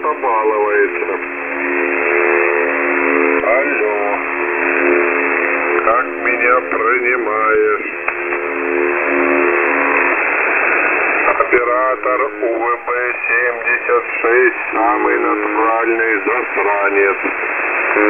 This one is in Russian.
просто балуется. Алло. Как меня принимаешь? Оператор УВБ-76, самый натуральный засранец.